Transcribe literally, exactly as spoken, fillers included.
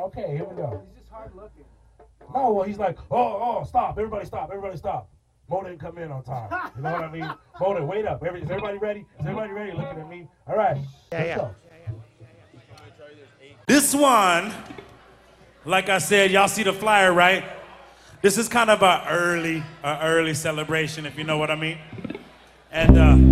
Okay, here we go. He's just hard looking. No, well, he's like, oh, oh, stop. Everybody stop. Everybody stop. Mo didn't come in on time. You know what I mean? Mo didn't wait up. Every, is everybody ready? Is everybody ready? Looking at me. All right. Yeah, Let's yeah. go. This one, like I said, y'all see the flyer, right? This is kind of a early, a early celebration, if you know what I mean. And uh,